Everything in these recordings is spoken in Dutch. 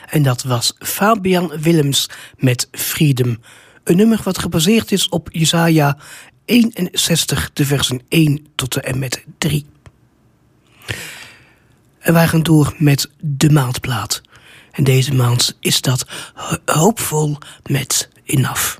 En dat was Fabian Willems met Freedom. Een nummer wat gebaseerd is op Jesaja 61, de versen 1 tot en met 3. En wij gaan door met de maandplaat. En deze maand is dat Hopeful met Enough.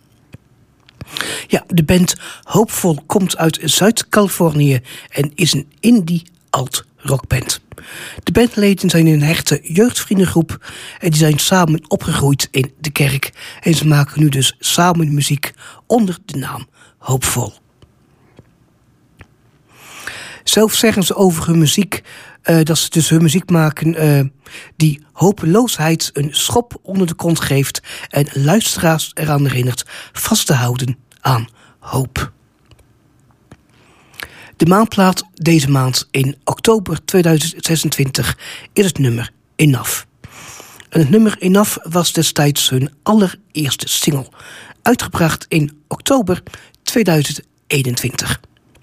Ja, de band Hopeful komt uit Zuid-Californië en is een indie alt-rockband. De bandleden zijn een hechte jeugdvriendengroep en die zijn samen opgegroeid in de kerk. En ze maken nu dus samen muziek onder de naam Hopeful. Zelf zeggen ze over hun muziek dat ze dus hun muziek maken die hopeloosheid een schop onder de kont geeft en luisteraars eraan herinnert vast te houden aan hoop. De maandplaat deze maand in oktober 2026 is het nummer Enough. En het nummer Enough was destijds hun allereerste single, uitgebracht in oktober 2021.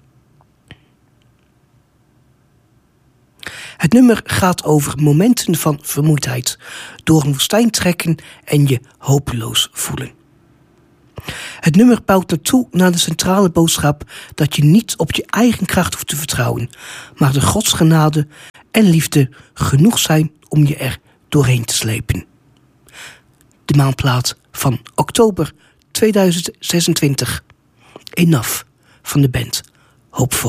Het nummer gaat over momenten van vermoeidheid, door een woestijn trekken en je hopeloos voelen. Het nummer bouwt naartoe naar de centrale boodschap dat je niet op je eigen kracht hoeft te vertrouwen, maar de Gods genade en liefde genoeg zijn om je er doorheen te slepen. De maandplaat van oktober 2026, Enough van de band Hopeful.